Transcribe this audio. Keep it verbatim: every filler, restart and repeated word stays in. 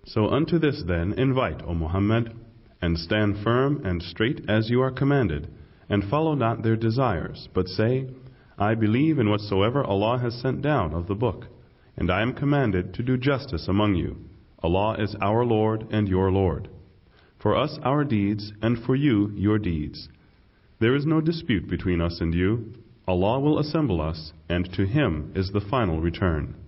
So unto this then invite, O Muhammad, and stand firm and straight as you are commanded, and follow not their desires, but say, I believe in whatsoever Allah has sent down of the book, and I am commanded to do justice among you. Allah is our Lord and your Lord. For us our deeds, and for you your deeds. There is no dispute between us and you. Allah will assemble us, and to Him is the final return.